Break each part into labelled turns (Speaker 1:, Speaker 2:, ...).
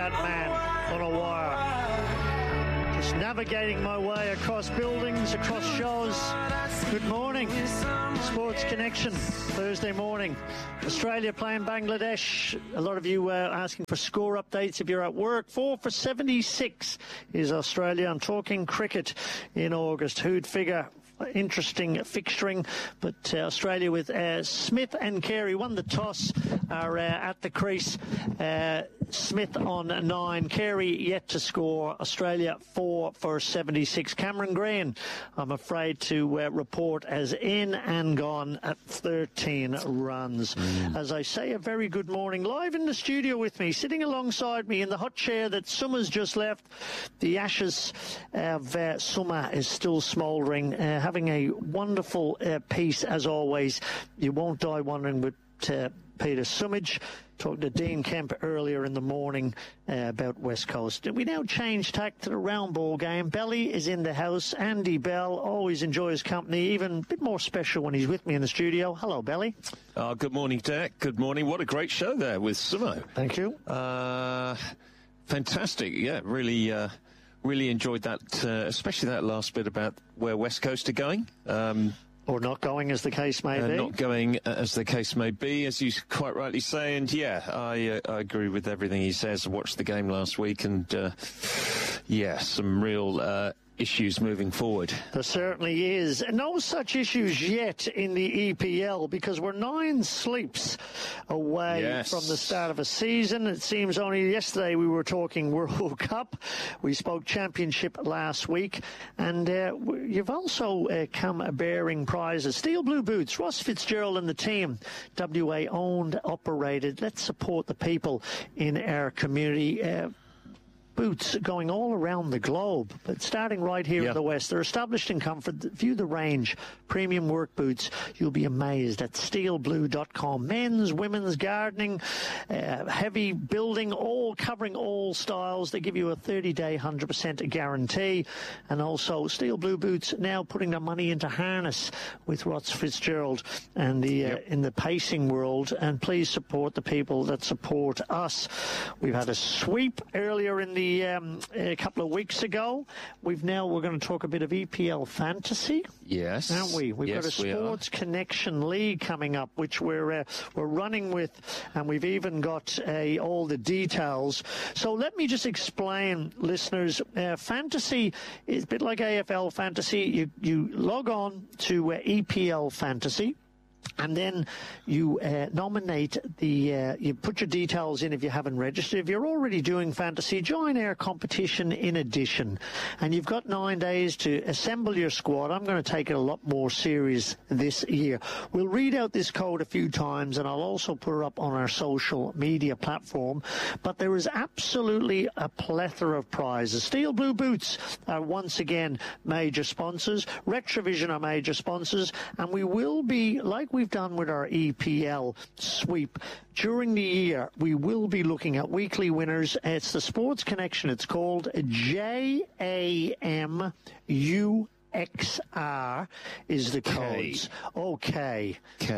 Speaker 1: that man on a wire. Just navigating my way across buildings, across shows. Good morning. Sports Connection, Thursday morning. Australia playing Bangladesh. A lot of you asking for score updates if you're at work. 4 for 76 is Australia. I'm talking cricket in August. Who'd figure? Interesting fixturing, but Australia with Smith and Carey won the toss, are at the crease. Smith on 9, Carey yet to score. Australia 4 for 76. Cameron Green, I'm afraid to report, as in and gone at 13 runs. As I say, a very good morning. Live in the studio with me, sitting alongside me in the hot chair that Summer's just left. The ashes of Summer is still smouldering. Having a wonderful piece, as always. You won't die wondering with Peter Sumage. Talking to Dean Kemp earlier in the morning about West Coast. We now change tack to the round ball game. Belly is in the house. Andy Bell, always enjoy his company, even a bit more special when he's with me in the studio. Hello, Belly.
Speaker 2: Good morning, Dak. Good morning. What a great show there with Sumo.
Speaker 1: Thank you.
Speaker 2: Fantastic. Yeah, really enjoyed that, especially that last bit about where West Coast are going.
Speaker 1: Or not going, as the case may be.
Speaker 2: Not going, as the case may be, as you quite rightly say. And, yeah, I agree with everything he says. I watched the game last week and, some real issues moving forward.
Speaker 1: There certainly is. No such issues yet in the EPL, because we're 9 sleeps away from the start of a season. It seems only yesterday we were talking World Cup. We spoke Championship last week. And you've also come bearing prizes. Steel Blue Boots, Ross Fitzgerald and the team. WA owned, operated. Let's support the people in our community. Boots going all around the globe, but starting right here in the West. They're established in comfort. View the range. Premium work boots. You'll be amazed at steelblue.com. Men's, women's, gardening, heavy building, all covering all styles. They give you a 30-day 100% guarantee. And also Steel Blue Boots now putting their money into harness with Ross Fitzgerald and the in the pacing world. And please support the people that support us. We've had a sweep earlier in the a couple of weeks ago. We're going to talk a bit of EPL fantasy.
Speaker 2: Yes,
Speaker 1: aren't we? We've got a Sports Connection League coming up, which we're running with, and we've even got all the details. So let me just explain, listeners. Fantasy is a bit like AFL fantasy. You log on to EPL fantasy. And then you nominate you put your details in if you haven't registered. If you're already doing fantasy, join our competition in addition. And you've got 9 days to assemble your squad. I'm going to take it a lot more serious this year. We'll read out this code a few times, and I'll also put it up on our social media platform. But there is absolutely a plethora of prizes. Steel Blue Boots are once again major sponsors. Retrovision are major sponsors. And we will be, like we've done with our EPL sweep, during the year, we will be looking at weekly winners. It's the Sports Connection. It's called JAMUXR is the codes. Okay.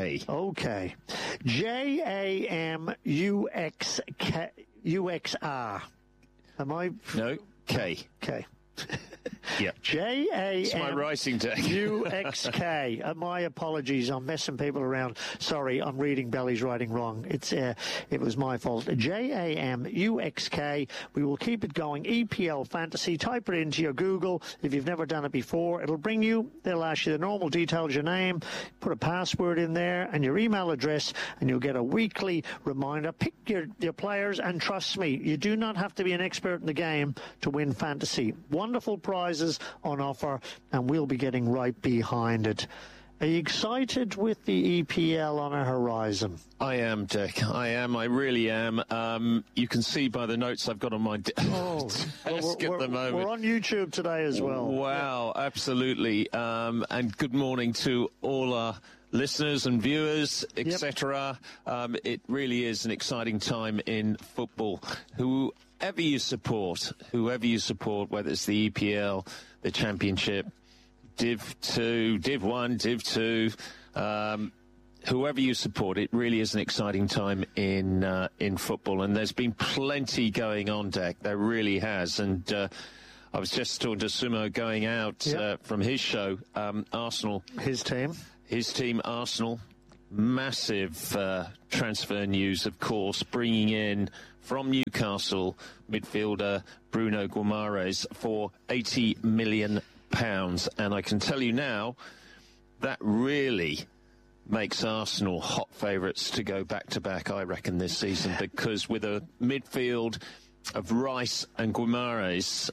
Speaker 1: JAMUXR. Am I?
Speaker 2: No, K.
Speaker 1: Okay.
Speaker 2: Yeah. It's my writing day.
Speaker 1: JAMUXK. My apologies. I'm messing people around. Sorry, I'm reading Belly's writing wrong. It was my fault. JAMUXK. We will keep it going. EPL Fantasy. Type it into your Google. If you've never done it before, it'll bring you. They'll ask you the normal details, your name, put a password in there, and your email address, and you'll get a weekly reminder. Pick your players, and trust me, you do not have to be an expert in the game to win fantasy. Wonderful prizes on offer, and we'll be getting right behind it. Are you excited with the EPL on our horizon?
Speaker 2: I am, Dick. I am. I really am. You can see by the notes I've got on my desk at the moment.
Speaker 1: We're on YouTube today as well.
Speaker 2: Wow, absolutely. And good morning to all our listeners and viewers, etc. It really is an exciting time in football. Whoever you support, whether it's the EPL, the Championship, Div 2, Div 1, Div 2, whoever you support, it really is an exciting time in football, and there's been plenty going on, Dak. There really has, and I was just talking to Sumo going out from his show, Arsenal.
Speaker 1: His team,
Speaker 2: Arsenal. Massive transfer news, of course, bringing in from Newcastle midfielder Bruno Guimaraes for £80 million. And I can tell you now, that really makes Arsenal hot favourites to go back-to-back, I reckon, this season, because with a midfield of Rice and Guimaraes,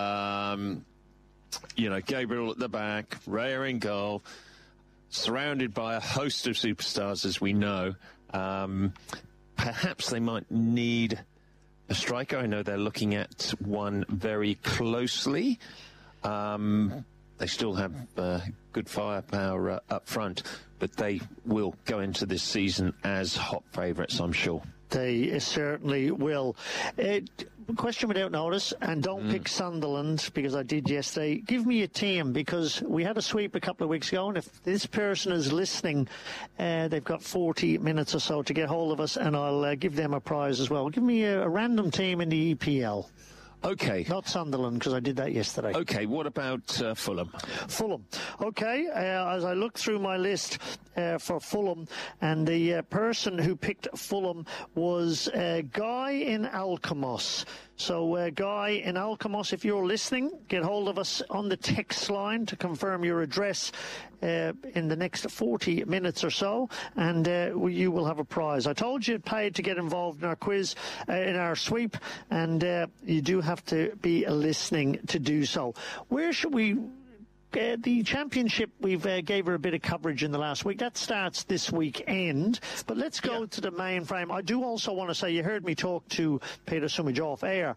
Speaker 2: Gabriel at the back, Raya in goal, surrounded by a host of superstars, as we know, perhaps they might need a striker. I know they're looking at one very closely. They still have good firepower up front, but they will go into this season as hot favourites, I'm sure.
Speaker 1: They certainly will. Question without notice, and don't pick Sunderland, because I did yesterday. Give me a team, because we had a sweep a couple of weeks ago, and if this person is listening, they've got 40 minutes or so to get hold of us, and I'll give them a prize as well. Give me a random team in the EPL.
Speaker 2: Okay.
Speaker 1: Not Sunderland, because I did that yesterday.
Speaker 2: Okay, what about Fulham?
Speaker 1: Fulham. Okay, as I look through my list for Fulham, and the person who picked Fulham was Guy in Alkmaar. So, Guy in Alkmaar, if you're listening, get hold of us on the text line to confirm your address in the next 40 minutes or so, and you will have a prize. I told you it paid to get involved in our quiz, in our sweep, and you do have to be listening to do so. Where should we... the championship, we've gave her a bit of coverage in the last week. That starts this weekend. But let's go to the main frame. I do also want to say, you heard me talk to Peter Sumich off air.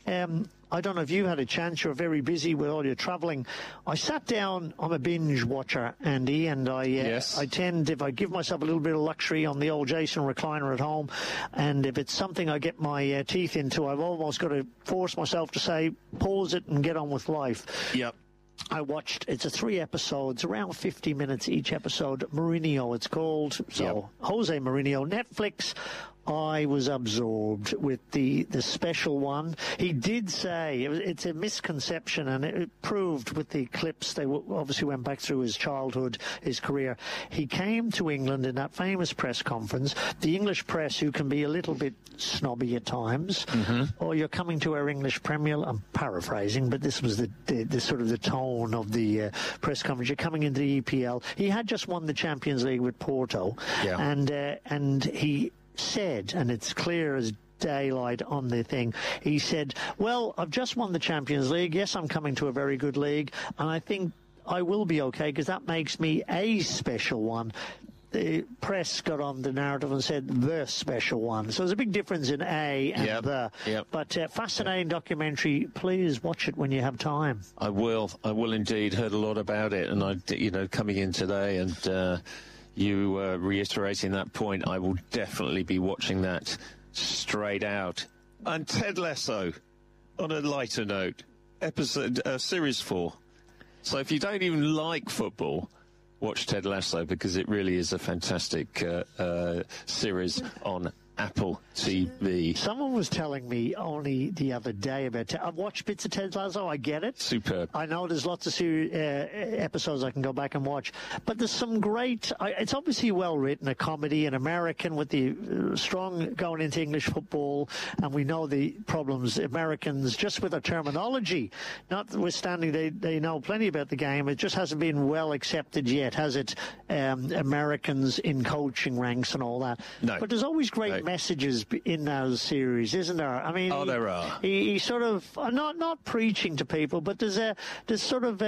Speaker 1: I don't know if you had a chance. You're very busy with all your travelling. I sat down. I'm a binge watcher, Andy, and I tend, if I give myself a little bit of luxury on the old Jason recliner at home, and if it's something I get my teeth into, I've almost got to force myself to say, pause it and get on with life.
Speaker 2: Yep.
Speaker 1: I watched, it's 3 episodes, around 50 minutes each episode. Mourinho, it's called. So, Jose Mourinho, Netflix. I was absorbed with the special one. He did say, it's a misconception, and it proved with the clips. They obviously went back through his childhood, his career. He came to England in that famous press conference. The English press, who can be a little bit snobby at times, or you're coming to our English Premier, I'm paraphrasing, but this was the sort of the tone of the press conference. You're coming into the EPL. He had just won the Champions League with Porto, and he said, and it's clear as daylight on the thing, he said, well, I've just won the Champions League. Yes, I'm coming to a very good league, and I think I will be okay, because that makes me a special one. The press got on the narrative and said the special one. So there's a big difference in A and the. Yep. But fascinating documentary. Please watch it when you have time.
Speaker 2: I will indeed. Heard a lot about it, and coming in today and you reiterating that point, I will definitely be watching that straight out. And Ted Lasso, on a lighter note, series 4. So if you don't even like football, watch Ted Lasso, because it really is a fantastic series on Apple TV.
Speaker 1: Someone was telling me only the other day about I've watched bits of Ted Lasso. I get it.
Speaker 2: Superb.
Speaker 1: I know there's lots of episodes I can go back and watch, but there's some great. It's obviously well written, a comedy, an American with the strong going into English football, and we know the problems Americans just with their terminology. Notwithstanding, they know plenty about the game. It just hasn't been well accepted yet, has it? Americans in coaching ranks and all that.
Speaker 2: No.
Speaker 1: But there's always great messages in those series, isn't there? I mean,
Speaker 2: there are.
Speaker 1: He sort of not preaching to people, but there's sort of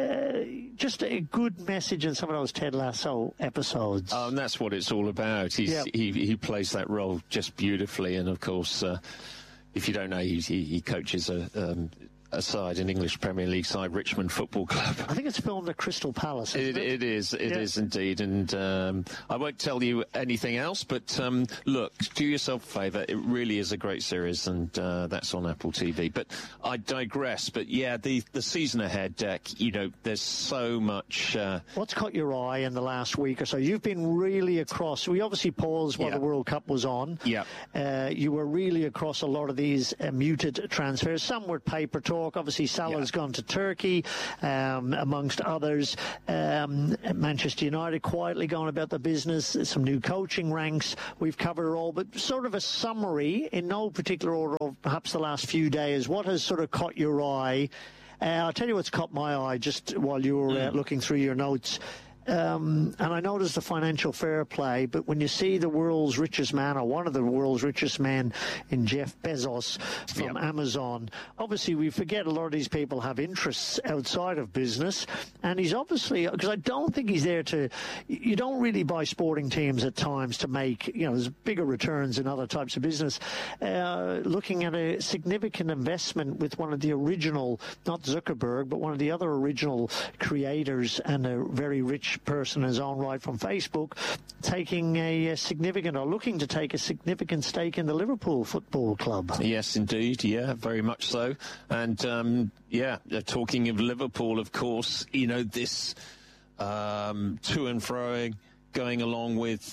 Speaker 1: just a good message in some of those Ted Lasso episodes.
Speaker 2: Oh, and that's what it's all about. He plays that role just beautifully, and of course, if you don't know, he coaches side, an English Premier League side, Richmond Football Club.
Speaker 1: I think it's filmed at Crystal Palace, isn't it?
Speaker 2: It is indeed. And I won't tell you anything else, but look, do yourself a favour. It really is a great series, and that's on Apple TV. But I digress. But yeah, the season ahead, Dec, you know, there's so much.
Speaker 1: What's caught your eye in the last week or so? You've been really across. We obviously paused while the World Cup was on.
Speaker 2: Yeah.
Speaker 1: You were really across a lot of these muted transfers. Some were paper talk. Obviously, Salah's gone to Turkey, amongst others. Manchester United quietly going about the business. Some new coaching ranks. We've covered it all. But sort of a summary, in no particular order, of perhaps the last few days. What has sort of caught your eye? I'll tell you what's caught my eye just while you were looking through your notes. And I noticed the financial fair play, but when you see the world's richest man, or one of the world's richest men, in Jeff Bezos from Amazon, obviously we forget a lot of these people have interests outside of business, and he's obviously, because I don't think he's there to, you don't really buy sporting teams at times to make, you know, there's bigger returns in other types of business. Looking at a significant investment with one of the original, not Zuckerberg, but one of the other original creators and a very rich person in his own right from Facebook, taking a significant, or looking to take a significant stake in the Liverpool Football Club.
Speaker 2: Yes, indeed. Yeah, very much so. And talking of Liverpool, of course, you know, this to and fro going along with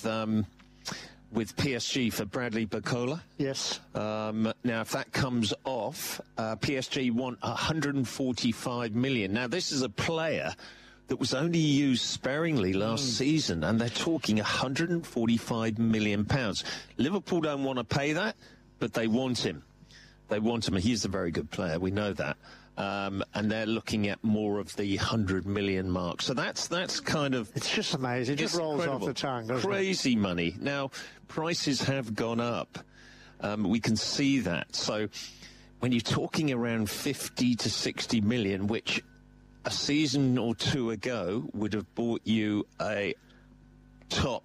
Speaker 2: PSG for Bradley Barcola.
Speaker 1: Yes.
Speaker 2: Now, if that comes off, PSG want 145 million. Now, this is a player that was only used sparingly last season, and they're talking £145 million. Liverpool don't want to pay that, but they want him. They want him. He's a very good player. We know that. And they're looking at more of the 100 million mark. So that's kind of...
Speaker 1: It's just amazing. It just rolls off the tongue, doesn't it?
Speaker 2: Crazy money. Now, prices have gone up. We can see that. So when you're talking around 50 to 60 million, which a season or two ago would have bought you a top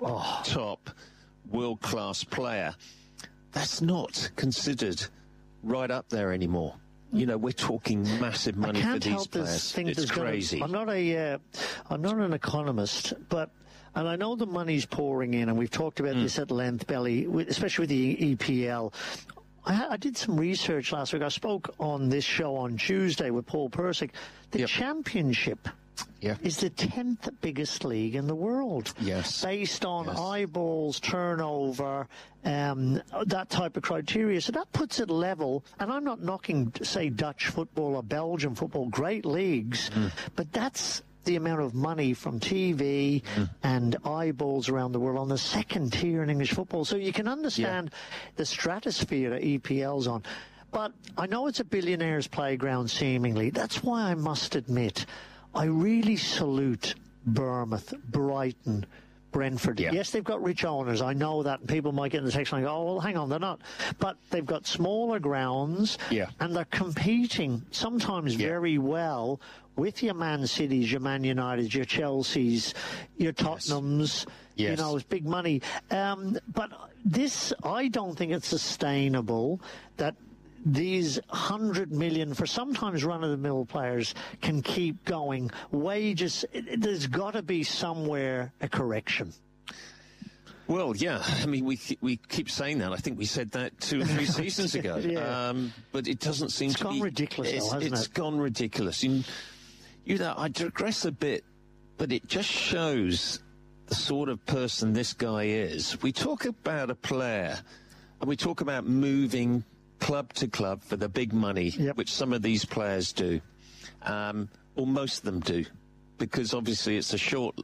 Speaker 2: world-class player, that's not considered right up there anymore. You know, we're talking massive money for these players. It's crazy.
Speaker 1: I'm not an economist, but, and I know the money's pouring in, and we've talked about this at length, Belly, especially with the EPL. I did some research last week. I spoke on this show on Tuesday with Paul Persick. The Championship is the 10th biggest league in the world.
Speaker 2: Yes.
Speaker 1: Based on eyeballs, turnover, that type of criteria. So that puts it level, and I'm not knocking, say, Dutch football or Belgian football, great leagues, but that's the amount of money from TV and eyeballs around the world on the second tier in English football. So you can understand the stratosphere that EPL's on. But I know it's a billionaire's playground, seemingly. That's why I must admit, I really salute Bournemouth, Brighton, Brentford. Yes, they've got rich owners. I know that. And people might get in the section and go, oh, well, hang on, they're not. But they've got smaller grounds, and they're competing sometimes very well with your Man Cities, your Man Uniteds, your Chelseas, your Tottenhams, you know, it's big money. But this, I don't think it's sustainable that these 100 million for sometimes run-of-the-mill players can keep going. Wages, there's got to be somewhere a correction.
Speaker 2: Well, yeah, I mean, we keep saying that. I think we said that 2 or 3 seasons ago. But it doesn't seem to be...
Speaker 1: It's gone ridiculous, though, hasn't it?
Speaker 2: It's gone ridiculous. You know, I digress a bit, but it just shows the sort of person this guy is. We talk about a player, and we talk about moving club to club for the big money, which some of these players do, or most of them do, because obviously it's a short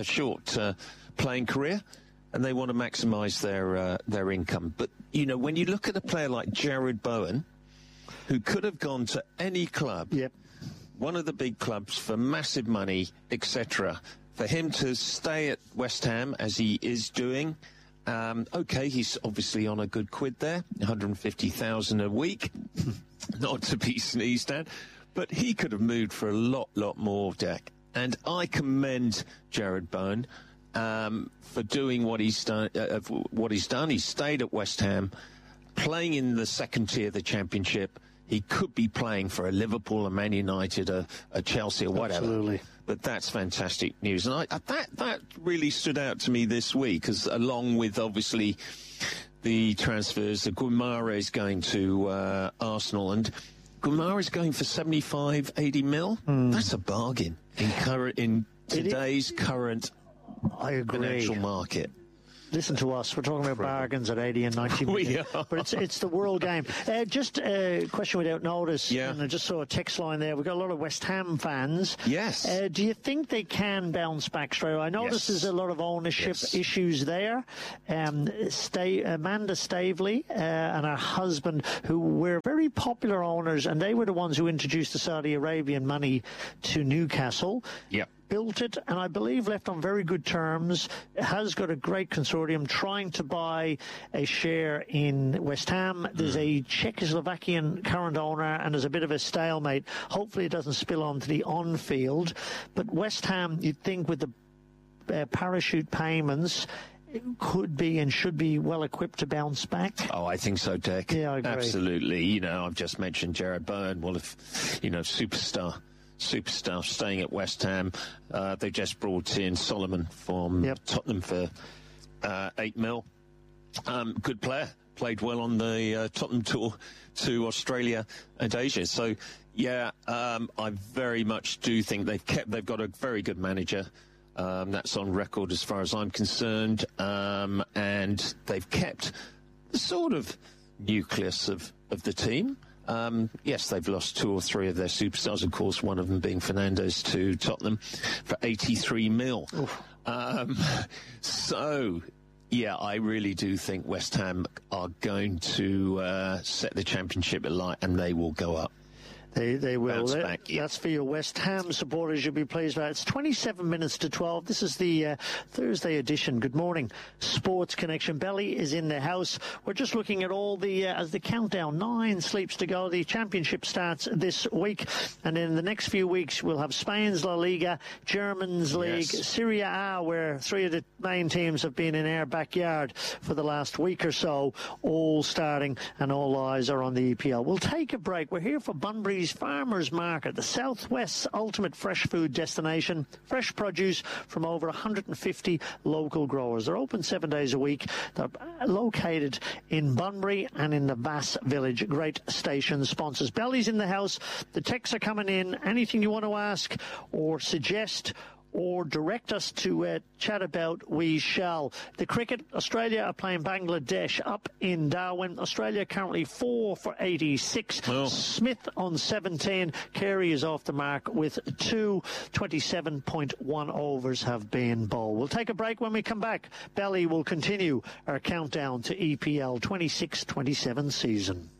Speaker 2: playing career, and they want to maximise their income. But you know, when you look at a player like Jared Bowen, who could have gone to any club, one of the big clubs for massive money, etc., for him to stay at West Ham as he is doing. Okay, he's obviously on a good quid there, 150,000 a week, not to be sneezed at, but he could have moved for a lot more, Dec. And I commend Jared Bowen for doing what he's done. He stayed at West Ham, playing in the second tier of the Championship. he could be playing for a Liverpool, a Man United, a Chelsea, or whatever.
Speaker 1: Absolutely.
Speaker 2: But that's fantastic news. And that really stood out to me this week, as along with, obviously, the transfers. Guimaraes going to Arsenal, and Guimaraes going for 75, 80 mil. That's a bargain in today's current financial market.
Speaker 1: Listen to us. We're talking about bargains at 80 and 90 million. But it's the world game. Just a question without notice.
Speaker 2: Yeah.
Speaker 1: And I just saw a text line there. We've got a lot of West Ham fans.
Speaker 2: Yes.
Speaker 1: Do you think they can bounce back straight away? I notice there's a lot of ownership issues there. Amanda Stavely and her husband, who were very popular owners, and they were the ones who introduced the Saudi Arabian money to Newcastle.
Speaker 2: Yep.
Speaker 1: Built it, and I believe left on very good terms. Has got a great consortium trying to buy a share in West Ham. There's a Czechoslovakian current owner, and there's a bit of a stalemate. Hopefully it doesn't spill onto the on-field. But West Ham, you'd think with the parachute payments, could be and should be well equipped to bounce back.
Speaker 2: Oh, I think so, Dick.
Speaker 1: Yeah, I agree.
Speaker 2: Absolutely. I've just mentioned Jared Bowen. Well, if, superstar staying at West Ham. They just brought in Solomon from Tottenham for 8 mil. Good player. Played well on the Tottenham tour to Australia and Asia. So, I very much do think they've got a very good manager. That's on record as far as I'm concerned. And they've kept the sort of nucleus of the team. Yes, they've lost 2 or 3 of their superstars, of course, one of them being Fernandes to Tottenham for 83 mil. I really do think West Ham are going to set the championship alight, and they will go up.
Speaker 1: They will. That's for your West Ham supporters. You'll be pleased about it. It's 27 minutes to 12. This is the Thursday edition. Good morning. Sports Connection. Belly is in the house. We're just looking at all as the countdown. 9 sleeps to go. The championship starts this week. And in the next few weeks, we'll have Spain's La Liga, German's League, Serie A, where 3 of the main teams have been in our backyard for the last week or so, all starting, and all eyes are on the EPL. We'll take a break. We're here for Bunbury's Farmers Market, the Southwest's ultimate fresh food destination. Fresh produce from over 150 local growers. They're open 7 days a week. They're located in Bunbury and in the Bass Village. Great station sponsors. Belly's in the house. The texts are coming in. Anything you want to ask or suggest or direct us to chat about, we shall. The cricket, Australia are playing Bangladesh up in Darwin. Australia currently 4 for 86. Oh. Smith on 17. Carey is off the mark with 2. 27.1 overs have been bowled. We'll take a break. When we come back, Belly will continue our countdown to EPL 26-27 season.